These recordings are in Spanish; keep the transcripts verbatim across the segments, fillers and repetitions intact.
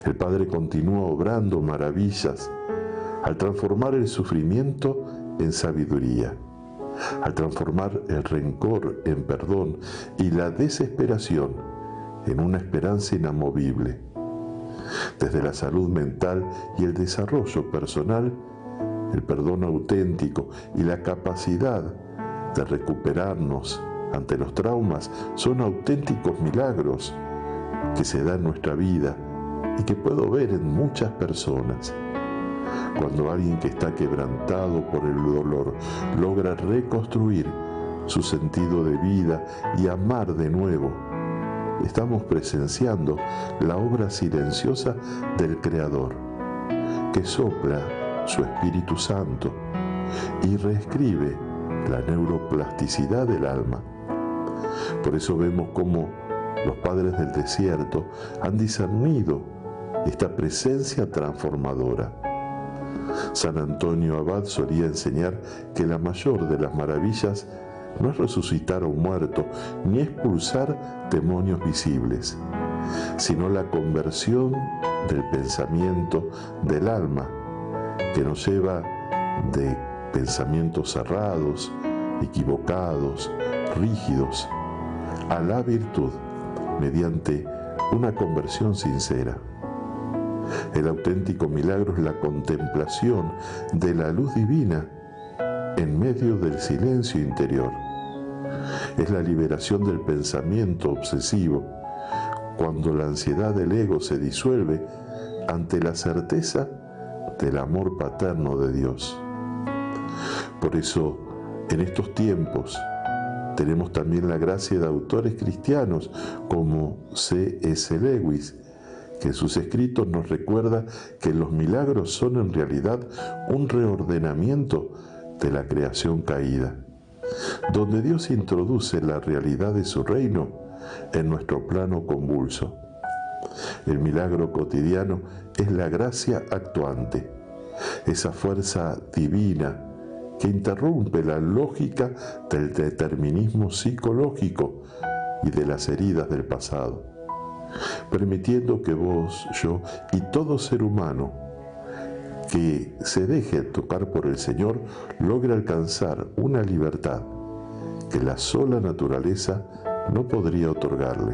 El Padre continúa obrando maravillas al transformar el sufrimiento en sabiduría, al transformar el rencor en perdón y la desesperación en una esperanza inamovible. Desde la salud mental y el desarrollo personal, el perdón auténtico y la capacidad de recuperarnos ante los traumas son auténticos milagros que se dan en nuestra vida y que puedo ver en muchas personas. Cuando alguien que está quebrantado por el dolor logra reconstruir su sentido de vida y amar de nuevo, estamos presenciando la obra silenciosa del Creador, que sopla su Espíritu Santo y reescribe la neuroplasticidad del alma. Por eso vemos cómo los padres del desierto han discernido esta presencia transformadora. San Antonio Abad solía enseñar que la mayor de las maravillas no es resucitar a un muerto ni expulsar demonios visibles, sino la conversión del pensamiento del alma, que nos lleva de pensamientos cerrados, equivocados, rígidos, a la virtud mediante una conversión sincera. El auténtico milagro es la contemplación de la luz divina en medio del silencio interior. Es la liberación del pensamiento obsesivo, cuando la ansiedad del ego se disuelve ante la certeza del amor paterno de Dios. Por eso, en estos tiempos, tenemos también la gracia de autores cristianos como C S Lewis, que en sus escritos nos recuerda que los milagros son en realidad un reordenamiento de la creación caída, donde Dios introduce la realidad de su reino en nuestro plano convulso. El milagro cotidiano es la gracia actuante, esa fuerza divina que interrumpe la lógica del determinismo psicológico y de las heridas del pasado, permitiendo que vos, yo y todo ser humano que se deje tocar por el Señor logre alcanzar una libertad que la sola naturaleza no podría otorgarle.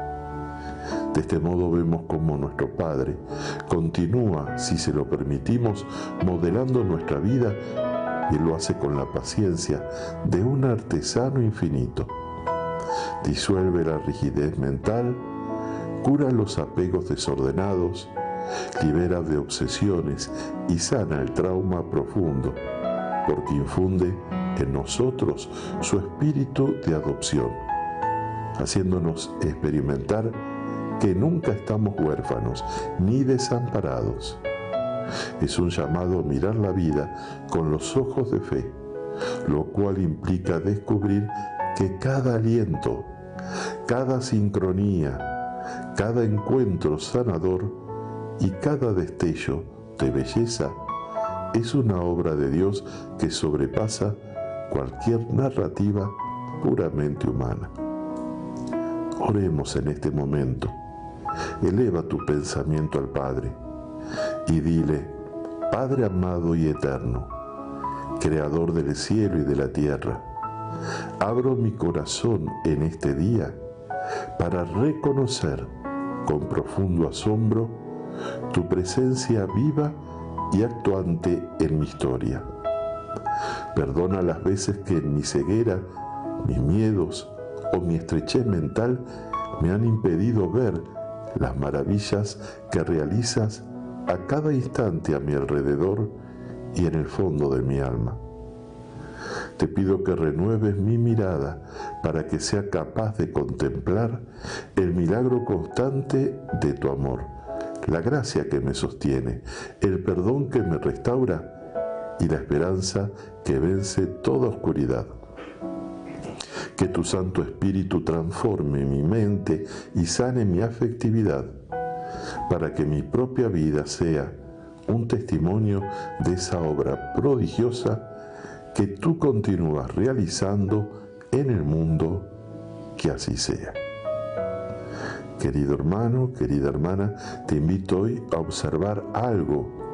De este modo vemos cómo nuestro Padre continúa, si se lo permitimos, modelando nuestra vida, y lo hace con la paciencia de un artesano infinito. Disuelve la rigidez mental, cura los apegos desordenados, libera de obsesiones y sana el trauma profundo, porque infunde en nosotros su espíritu de adopción, haciéndonos experimentar que nunca estamos huérfanos ni desamparados. Es un llamado a mirar la vida con los ojos de fe, lo cual implica descubrir que cada aliento, cada sincronía, cada encuentro sanador y cada destello de belleza es una obra de Dios que sobrepasa cualquier narrativa puramente humana. Oremos en este momento. Eleva tu pensamiento al Padre y dile: Padre amado y eterno, Creador del cielo y de la tierra, abro mi corazón en este día para reconocer con profundo asombro tu presencia viva y actuante en mi historia. Perdona las veces que en mi ceguera, mis miedos o mi estrechez mental me han impedido ver las maravillas que realizas a cada instante a mi alrededor y en el fondo de mi alma. Te pido que renueves mi mirada para que sea capaz de contemplar el milagro constante de tu amor, la gracia que me sostiene, el perdón que me restaura y la esperanza que vence toda oscuridad. Que tu Santo Espíritu transforme mi mente y sane mi afectividad, para que mi propia vida sea un testimonio de esa obra prodigiosa que tú continúas realizando en el mundo. Que así sea. Que Querido hermano, querida hermana, te invito hoy a observar algo